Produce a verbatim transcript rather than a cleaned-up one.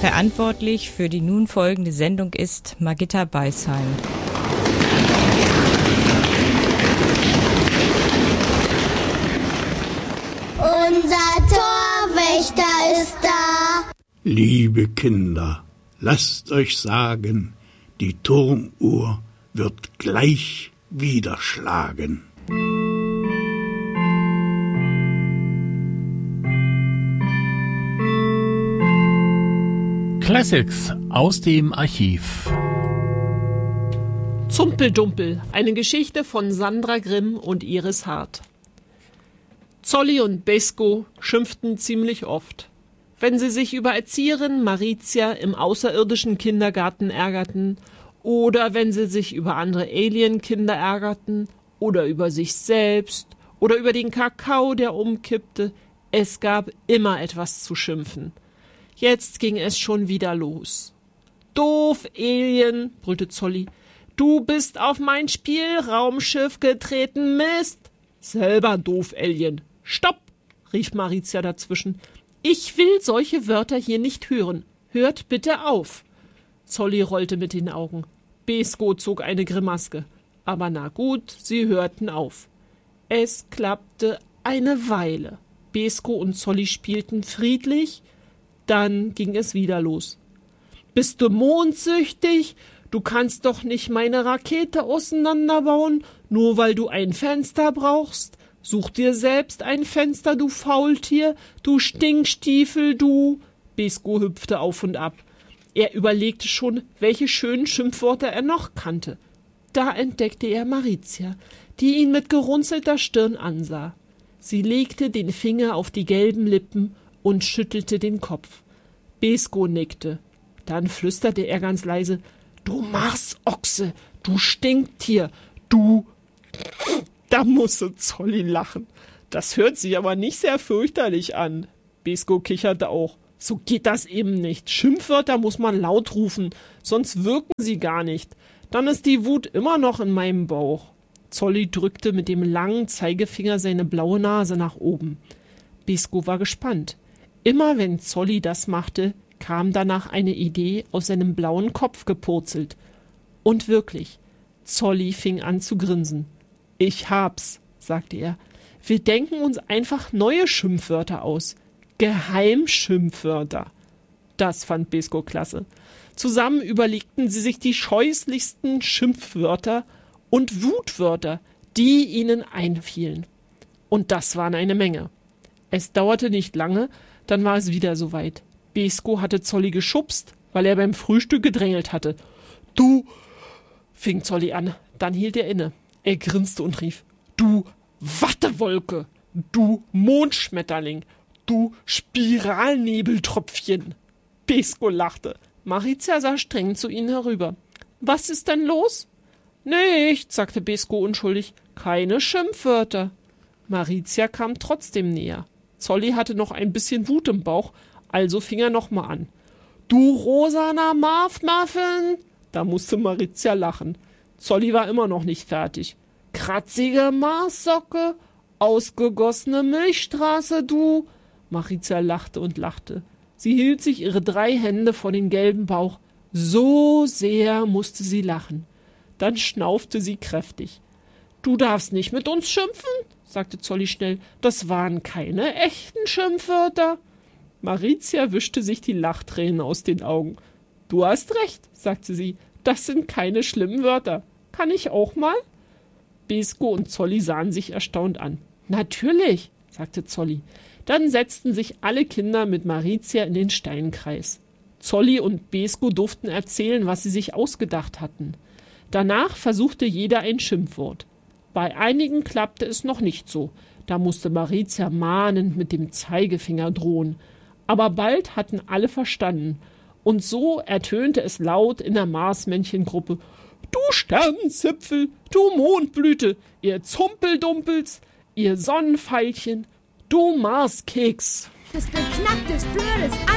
Verantwortlich für die nun folgende Sendung ist Margitta Beisheim. Unser Torwächter ist da. Liebe Kinder, lasst euch sagen, die Turmuhr wird gleich wieder schlagen. Classics aus dem Archiv. Zumpeldumpel, eine Geschichte von Sandra Grimm und Iris Hart. Zolli und Besko schimpften ziemlich oft. Wenn sie sich über Erzieherin Maritia im außerirdischen Kindergarten ärgerten oder wenn sie sich über andere Alien-Kinder ärgerten oder über sich selbst oder über den Kakao, der umkippte, es gab immer etwas zu schimpfen. Jetzt ging es schon wieder los. Doof, Alien, brüllte Zolli. Du bist auf mein Spielraumschiff getreten, Mist. Selber doof, Alien. Stopp, rief Maritia dazwischen. Ich will solche Wörter hier nicht hören. Hört bitte auf. Zolli rollte mit den Augen. Besko zog eine Grimaske. Aber na gut, sie hörten auf. Es klappte eine Weile. Besko und Zolli spielten friedlich. Dann ging es wieder los. Bist du mondsüchtig? Du kannst doch nicht meine Rakete auseinanderbauen, nur weil du ein Fenster brauchst. Such dir selbst ein Fenster, du Faultier, du Stinkstiefel, du. Besko hüpfte auf und ab. Er überlegte schon, welche schönen Schimpfworte er noch kannte. Da entdeckte er Maritia, die ihn mit gerunzelter Stirn ansah. Sie legte den Finger auf die gelben Lippen und schüttelte den Kopf. Besko nickte. Dann flüsterte er ganz leise, »Du Marsochse, du Stinktier, du...« Da musste Zolli lachen. Das hört sich aber nicht sehr fürchterlich an. Besko kicherte auch. So geht das eben nicht. Schimpfwörter muss man laut rufen, sonst wirken sie gar nicht. Dann ist die Wut immer noch in meinem Bauch. Zolli drückte mit dem langen Zeigefinger seine blaue Nase nach oben. Besko war gespannt. Immer wenn Zolli das machte, kam danach eine Idee aus seinem blauen Kopf gepurzelt. Und wirklich, Zolli fing an zu grinsen. »Ich hab's«, sagte er. »Wir denken uns einfach neue Schimpfwörter aus. Geheimschimpfwörter.« Das fand Besko klasse. Zusammen überlegten sie sich die scheußlichsten Schimpfwörter und Wutwörter, die ihnen einfielen. Und das waren eine Menge. Es dauerte nicht lange, dann war es wieder soweit. Besko hatte Zolli geschubst, weil er beim Frühstück gedrängelt hatte. »Du«, fing Zolli an, dann hielt er inne. Er grinste und rief, »Du Wattewolke, du Mondschmetterling, du Spiralnebeltröpfchen.« Besko lachte. Maritia sah streng zu ihnen herüber. »Was ist denn los?« »Nichts«, sagte Besko unschuldig, »keine Schimpfwörter.« Maritia kam trotzdem näher. Zolli hatte noch ein bisschen Wut im Bauch, also fing er noch mal an. »Du rosaner Marfmuffin!« Da musste Maritia lachen. Zolli war immer noch nicht fertig. »Kratzige Marssocke, ausgegossene Milchstraße, du!« Maritia lachte und lachte. Sie hielt sich ihre drei Hände vor den gelben Bauch. So sehr musste sie lachen. Dann schnaufte sie kräftig. »Du darfst nicht mit uns schimpfen«, sagte Zolli schnell. »Das waren keine echten Schimpfwörter.« Maritia wischte sich die Lachtränen aus den Augen. »Du hast recht«, sagte sie. »Das sind keine schlimmen Wörter. Kann ich auch mal?« Besko und Zolli sahen sich erstaunt an. »Natürlich«, sagte Zolli. Dann setzten sich alle Kinder mit Maritia in den Steinkreis. Zolli und Besko durften erzählen, was sie sich ausgedacht hatten. Danach versuchte jeder ein Schimpfwort. Bei einigen klappte es noch nicht so. Da musste Maritia mahnend mit dem Zeigefinger drohen. Aber bald hatten alle verstanden. Und so ertönte es laut in der Marsmännchengruppe. »Du Sternenzipfel, du Mondblüte, ihr Zumpeldumpels, ihr Sonnenveilchen, du Marskeks.« Das beknacktes, blödes